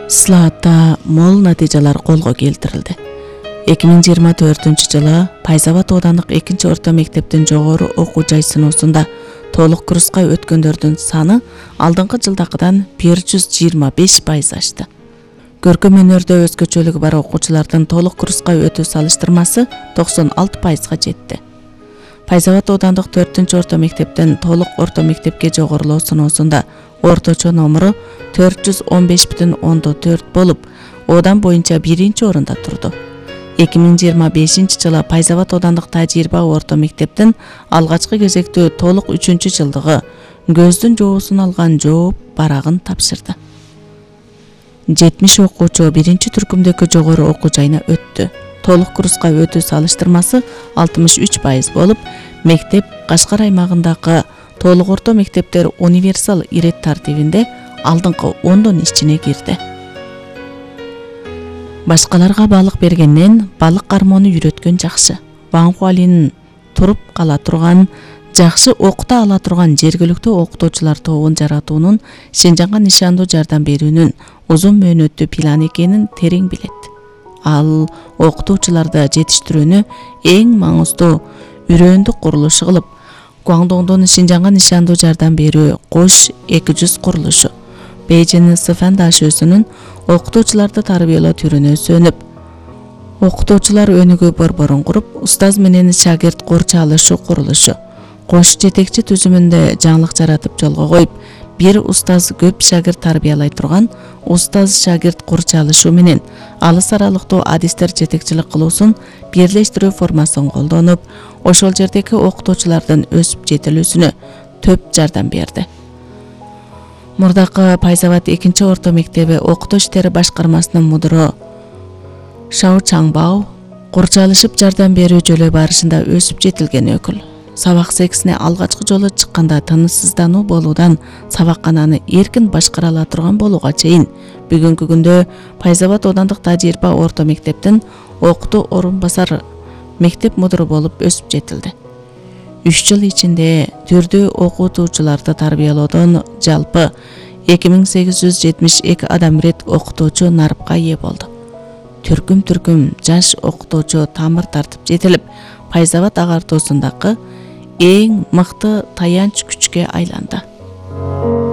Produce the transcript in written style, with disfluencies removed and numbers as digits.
Ислаатта мол натыйжалар колго келтирилди. 2024-жылы Пайзабад оодандык 2-орто мектептин жогору окуу жай сыноосунда толук курска өткөндөрдүн саны алдыңкы жылдакыдан 125% ашты. Көркөм өнөрдө өзгөчөлүгү бар окуучулардын толук курска өтүү салыштырмасы 96%га жетти. Пайзабад оодандык 4-орто мектептен толук орто мектепке жогорулоо сыноосунда орточо номуру 415,4 болуп, оодан боюнча 1-орунда турду. 2025-жылы Пайзабад оодандык Тажирба орто мектептин алгачкы кезектүү толук 3-жылдыгы көздүн жоосун алган жооп барагын тапшырды. 70 окуучу 1-түркүмдөгү жогору окуу жайына өттү. Толук курска өтүү салыштырмасы 63% болуп, мектеп Кашкар аймагындагы толук орто мектептер универсал ирет тартибинде алдыңкы 10 ичине кирди. Башкаларга балык бергенден балык кармоону үйрөткөн жакшы. Ванхуалинин туруп кала турган, жакшы окута ала турган жергиликтүү окутуучулар тобун жаратуунун Шинжаңга нишандуу жардам берүүнүн узун мөөнөттүү план экенин терең билет. Ал окутуучуларды жетиштирүүнү эң маңыздуу үрөөндүк курулушу кылып, Гуандоңдун Шинжаңга нишандуу жардам берүү кош 200 курулушу, Бейжин Сыфан дашөөсүнүн окутуучуларды тарбиялоо түрүнө сөнүп, окутуучулар өнүгүү борборун куруп, устаз менен шагирт курча алышуу курулушу, кош жетекчи түзүмүндө жаңылык жаратып жолго коюп, бир устаз көп шагирт тарбиялай турган устаз шагирт курча алышуу менен алыс аралыктуу адистер жетекчилик кылуусун бирлештирүү формасын колдонуп, ошол жердеги окутуучулардын өсүп жетилүүсүнө төп жардам берди. Мурдакы Пайзабад 2-орто мектеби окутуу иштери башкармасынын мудуру Шау Чаңбао курча алышып жардам берүү жолу барышында өсүп жетилген өкүл. Сабак сексине алгачкы жолу чыкканда тыныссыздануу болуудан сабаккананы эркин башкара ала турган болууга чейин бүгүнкү күндө Пайзабад оодандык Тажирба орто мектептин окутуу орун басар мектеп мудуру болуп өсүп жетилди. 3 жыл ичинде түрдүү окутуучуларды тарбиялоодон жалпы 2872 адам ирет окутуучу нарыпка ээ болду. Түркүм жаш окутуучу тамыр тартып жетилип, Пайзабад агартуусундагы эң мыкты таянч күчкө айланды.